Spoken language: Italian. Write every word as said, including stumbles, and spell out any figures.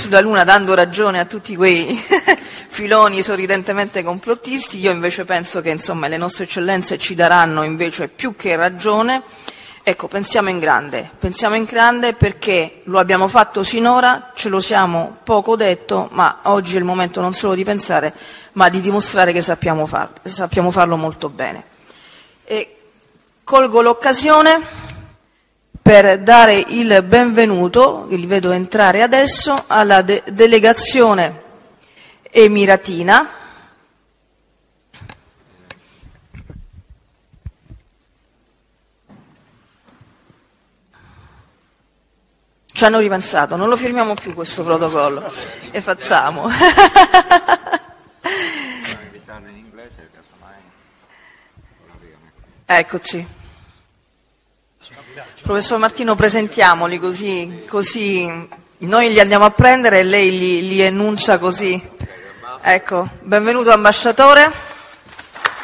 sulla Luna, dando ragione a tutti quei filoni sorridentemente complottisti. Io invece penso che insomma le nostre eccellenze ci daranno invece più che ragione. Ecco, pensiamo in grande, pensiamo in grande perché lo abbiamo fatto sinora, ce lo siamo poco detto, ma oggi è il momento non solo di pensare, ma di dimostrare che sappiamo, far, sappiamo farlo molto bene. E colgo l'occasione per dare il benvenuto, li vedo entrare adesso, alla de- delegazione emiratina. Ci hanno ripensato, non lo firmiamo più questo protocollo e facciamo. Eccoci. Professor Martino, presentiamoli così, così noi li andiamo a prendere e lei li, li enuncia così. Ecco, benvenuto ambasciatore.